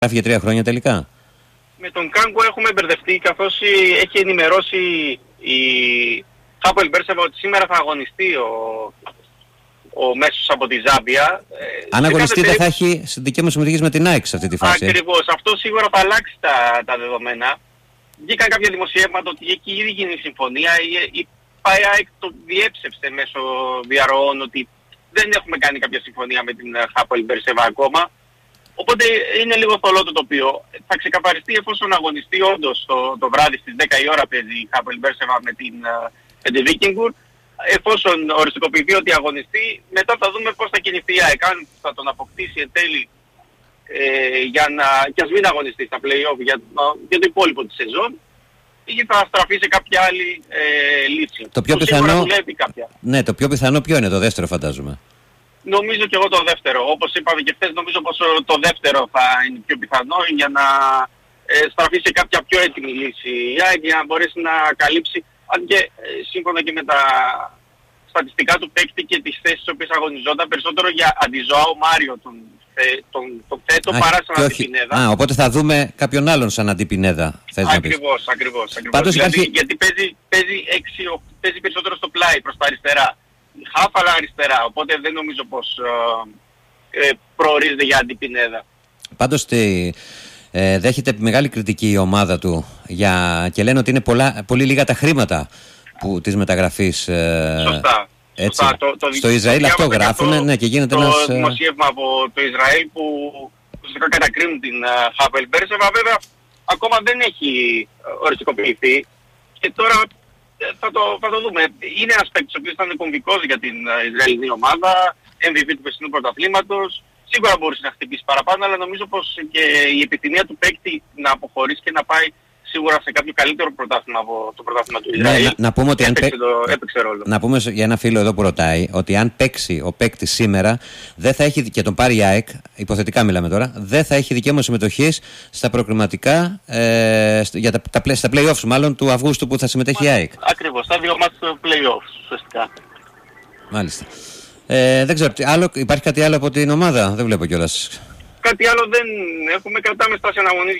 Γράφει για 3 χρόνια τελικά. Με τον Κάγκο έχουμε μπερδευτεί, καθώς έχει ενημερώσει η Χάπολ Μπέρσεβα ότι σήμερα θα αγωνιστεί ο μέσος από τη Ζάμπια. Αν αγωνιστεί δεν θα έχει δική μου συμμετοχή με την ΑΕΚ σε αυτή τη φάση. Ακριβώς. Αυτό σίγουρα θα αλλάξει τα δεδομένα. Βγήκαν κάποια δημοσιεύματα ότι έχει ήδη γίνει συμφωνία. Η ΑΕΚ το διέψευσε μέσω διαρροών ότι δεν έχουμε κάνει κάποια συμφωνία με την Χάπολ Μπέρσεβα ακόμα. Οπότε είναι λίγο θολό το τοπίο. Θα ξεκαθαριστεί εφόσον αγωνιστεί όντως το βράδυ στις 10 η ώρα παίζει η Χάπολ Μπέρσεβα με την Βίκινγκουρ. Εφόσον οριστικοποιηθεί ότι αγωνιστεί, μετά θα δούμε πώς θα κινηθεί η ΑΕΚ. Αν θα τον αποκτήσει εν τέλει και ας μην αγωνιστεί στα play-off για το υπόλοιπο της σεζόν, ή θα στραφεί σε κάποια άλλη λύση. Το πιο πιθανό, κάποια. Ναι, το πιο πιθανό ποιο είναι, το δεύτερο φαντάζομαι. Νομίζω και εγώ το δεύτερο. Όπως είπαμε και χθες, νομίζω πως το δεύτερο θα είναι πιο πιθανό για να στραφεί σε κάποια πιο έτοιμη λύση η ΑΕΚ για να μπορέσει να καλύψει, αν και σύμφωνα και με τα στατιστικά του παίκτη και τις θέσεις στις οποίες αγωνιζόταν, περισσότερο για Αντιζωάου Μάριο τον θέτω παρά σαν Αντιπινέδα. Οπότε θα δούμε κάποιον άλλον σαν Αντιπινέδα. Ακριβώς. Δηλαδή, γιατί παίζει περισσότερο στο πλάι προς τα αριστερά. Χάφαλα αριστερά, οπότε δεν νομίζω πως προορίζεται για Αντιπινέδα. Πάντως δέχεται μεγάλη κριτική η ομάδα του και λένε ότι είναι πολύ λίγα τα χρήματα της μεταγραφής. Σωστά. Στο Ισραήλ αυτό γράφουν, ναι, και γίνεται το δημοσίευμα από το Ισραήλ που ουσιαστικά κατακρίνουν την Χάπολ Μπέρσεβα. Βέβαια ακόμα δεν έχει οριστικοποιηθεί και τώρα θα το δούμε. Είναι ένας παίκτης ο οποίος ήταν κομβικός για την Ισραηλινή ομάδα, MVP του περσινού πρωταθλήματος. Σίγουρα μπορούσε να χτυπήσει παραπάνω, αλλά νομίζω πως και η επιθυμία του παίκτη να αποχωρήσει και να πάει σίγουρα σε κάποιο καλύτερο πρωτάθλημα από το πρωτάθλημα του Ισραήλ. Ναι, να πούμε ότι έπαιξε ρόλο. Να πούμε για ένα φίλο εδώ που ρωτάει ότι αν παίξει ο παίκτης σήμερα, δεν θα έχει, και τον πάρει η ΑΕΚ, υποθετικά μιλάμε τώρα, δεν θα έχει δικαίωμα συμμετοχής στα προκριματικά, στα play-offs μάλλον του Αυγούστου που θα συμμετέχει η ΑΕΚ. Ακριβώς, στα 2 μάτς του play-offs ουσιαστικά. Μάλιστα. Δεν ξέρω, υπάρχει κάτι άλλο από την ομάδα, δεν βλέπω κιόλας. Κάτι άλλο δεν έχουμε, κρατάμε στάση αναμονής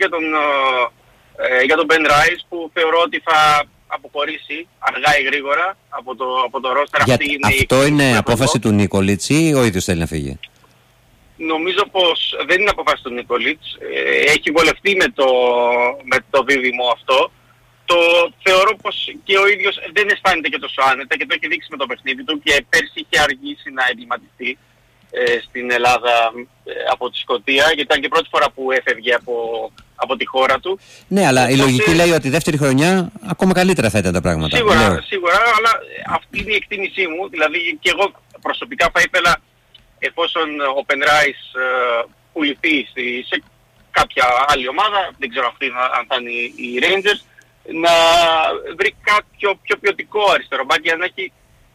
για τον Ben Rice που θεωρώ ότι θα αποχωρήσει αργά ή γρήγορα από το roster. Αυτό είναι απόφαση του Νίκολιτς ή ο ίδιος θέλει να φύγει? Νομίζω πως δεν είναι απόφαση του Νίκολιτς. Έχει βολευτεί με το δίδυμο αυτό. Το θεωρώ πως και ο ίδιος δεν αισθάνεται και τόσο άνετα και το έχει δείξει με το παιχνίδι του και πέρσι είχε αργήσει να εγκληματιστεί στην Ελλάδα από τη Σκωτία, γιατί ήταν και πρώτη φορά που έφευγε από τη χώρα του. Ναι, αλλά η λογική λέει ότι δεύτερη χρονιά ακόμα καλύτερα θα ήταν τα πράγματα. Σίγουρα, αλλά αυτή είναι η εκτίμησή μου. Δηλαδή και εγώ προσωπικά θα ήθελα, εφόσον ο Ben Rice πουληθεί σε κάποια άλλη ομάδα, δεν ξέρω αυτή αν θα είναι οι Rangers, να βρει κάποιο πιο ποιοτικό αριστερό μπακ για να έχει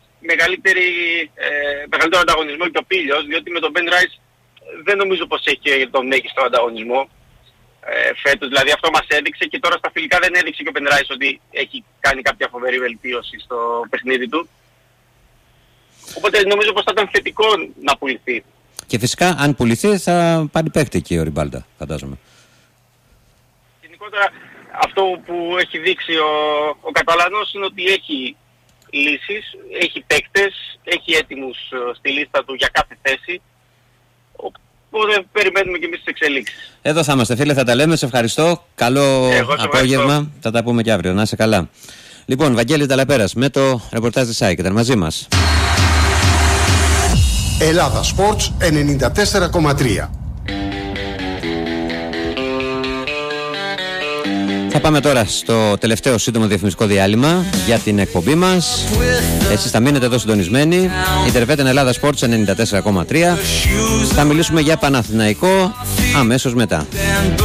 μεγαλύτερο ανταγωνισμό και ο Πίλιος, διότι με τον Ben Rice δεν νομίζω πως έχει τον μέγιστο ανταγωνισμό φέτος. Δηλαδή αυτό μας έδειξε και τώρα στα φιλικά δεν έδειξε και ο Ben Rice ότι έχει κάνει κάποια φοβερή βελτίωση στο παιχνίδι του. Οπότε νομίζω πως θα ήταν θετικό να πουληθεί. Και φυσικά αν πουληθεί θα πάρει παίκτη εκεί ο Ριμπάλντα, φαντάζομαι. Γενικότερα αυτό που έχει δείξει ο Καταλανός είναι ότι έχει λύσεις, έχει παίκτες, έχει έτοιμους στη λίστα του για κάθε θέση. Οπότε περιμένουμε και εμείς τις εξελίξεις. Εδώ θα είμαστε φίλε, θα τα λέμε, σε ευχαριστώ. Καλό απόγευμα, θα τα πούμε και αύριο, να είσαι καλά. Λοιπόν, Βαγγέλης Νταλαπέρας με το ρεπορτάζ της ΑΕΚ, ήταν μαζί μας. Ελλάδα Sports 94,3. Θα πάμε τώρα στο τελευταίο σύντομο διαφημιστικό διάλειμμα για την εκπομπή μας. Εσείς θα μείνετε εδώ συντονισμένοι. Ιντερβέτεν Ελλάδα Sports 94,3. Θα μιλήσουμε για Παναθηναϊκό αμέσως μετά.